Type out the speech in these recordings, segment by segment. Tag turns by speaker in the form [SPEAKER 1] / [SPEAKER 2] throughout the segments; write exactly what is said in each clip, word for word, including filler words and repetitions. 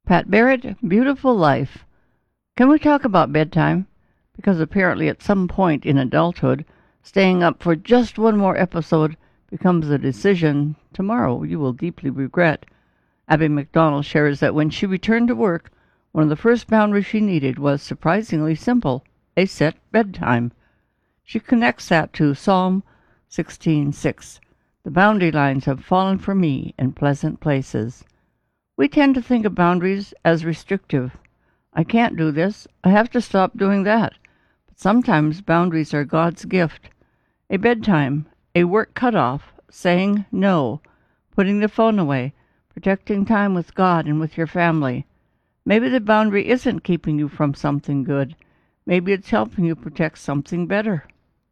[SPEAKER 1] Pat Barrett, Beautiful Life. Can we talk about bedtime? Because apparently at some point in adulthood, staying up for just one more episode becomes a decision tomorrow you will deeply regret. Abby McDonald shares that when she returned to work, one of the first boundaries she needed was surprisingly simple, a set bedtime. She connects that to Psalm sixteen six. The boundary lines have fallen for me in pleasant places. We tend to think of boundaries as restrictive. I can't do this. I have to stop doing that. But sometimes boundaries are God's gift. A bedtime, a work cutoff, saying no, putting the phone away, protecting time with God and with your family. Maybe the boundary isn't keeping you from something good. Maybe it's helping you protect something better.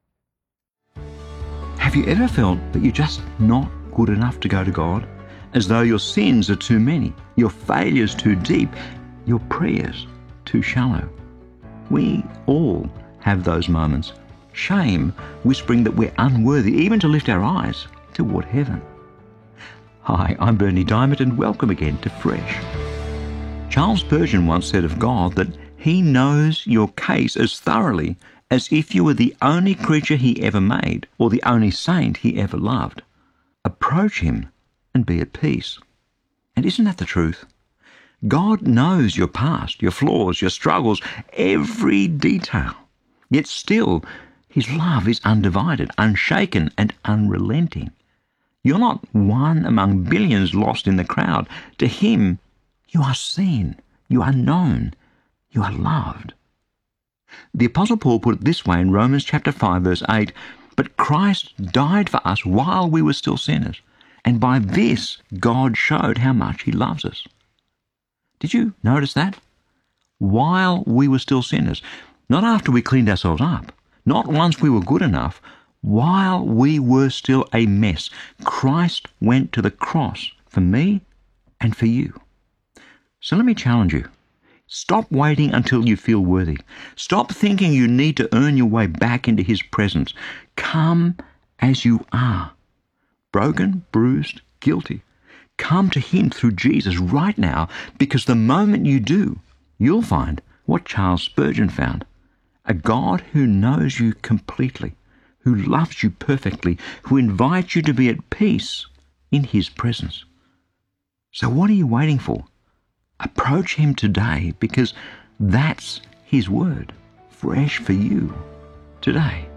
[SPEAKER 2] Have you ever felt that you're just not good enough to go to God? As though your sins are too many, your failures too deep, your prayers too shallow. We all have those moments. Shame whispering that we're unworthy even to lift our eyes toward heaven. Hi, I'm Bernie Diamond and welcome again to Fresh. Charles Spurgeon once said of God that he knows your case as thoroughly as if you were the only creature he ever made or the only saint he ever loved. Approach him and be at peace. And isn't that the truth? God knows your past, your flaws, your struggles, every detail. Yet still, his love is undivided, unshaken, and unrelenting. You're not one among billions lost in the crowd. To him, you are seen, you are known, you are loved. The Apostle Paul put it this way in Romans chapter five, verse eight, "But Christ died for us while we were still sinners, and by this God showed how much he loves us." Did you notice that? While we were still sinners, not after we cleaned ourselves up, not once we were good enough, while we were still a mess, Christ went to the cross for me and for you. So let me challenge you. Stop waiting until you feel worthy. Stop thinking you need to earn your way back into his presence. Come as you are. Broken, bruised, guilty. Come to him through Jesus right now, because the moment you do, you'll find what Charles Spurgeon found. A God who knows you completely, who loves you perfectly, who invites you to be at peace in his presence. So what are you waiting for? Approach him today, because that's his word, fresh for you today.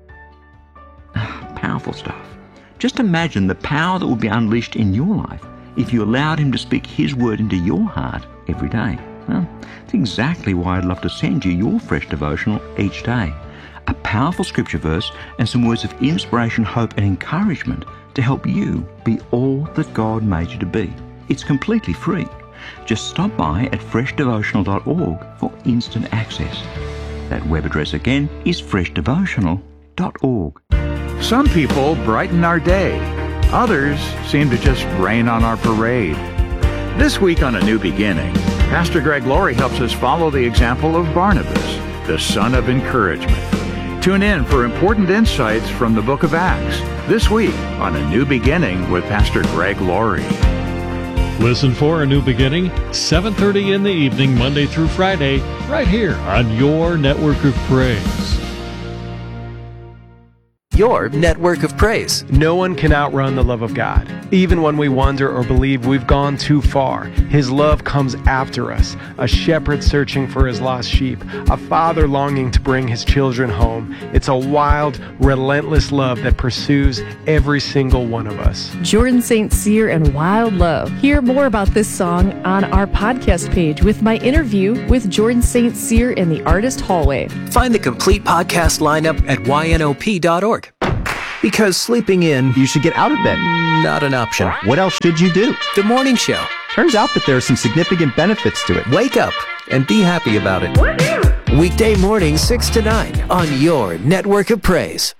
[SPEAKER 2] Powerful stuff. Just imagine the power that would be unleashed in your life if you allowed him to speak his word into your heart every day. Well, that's exactly why I'd love to send you your Fresh Devotional each day. A powerful scripture verse and some words of inspiration, hope and encouragement to help you be all that God made you to be. It's completely free. Just stop by at fresh devotional dot org for instant access. That web address again is fresh devotional dot org.
[SPEAKER 3] Some people brighten our day. Others seem to just rain on our parade. This week on A New Beginning, Pastor Greg Laurie helps us follow the example of Barnabas, the son of encouragement. Tune in for important insights from the book of Acts this week on A New Beginning with Pastor Greg Laurie.
[SPEAKER 4] Listen for A New Beginning, seven thirty in the evening, Monday through Friday, right here on your network of praise.
[SPEAKER 5] Your network of praise.
[SPEAKER 6] No one can outrun the love of God. Even when we wonder or believe we've gone too far, his love comes after us. A shepherd searching for his lost sheep. A father longing to bring his children home. It's a wild, relentless love that pursues every single one of us.
[SPEAKER 7] Jordan Saint Cyr and Wild Love. Hear more about this song on our podcast page with my interview with Jordan Saint Cyr in the Artist Hallway.
[SPEAKER 5] Find the complete podcast lineup at Y N O P dot org. Because sleeping in,
[SPEAKER 8] you should get out of bed.
[SPEAKER 5] Not an option.
[SPEAKER 8] What else should you do?
[SPEAKER 5] The morning show.
[SPEAKER 8] Turns out that there are some significant benefits to it.
[SPEAKER 5] Wake up and be happy about it. Weekday morning, six to nine on your network of praise.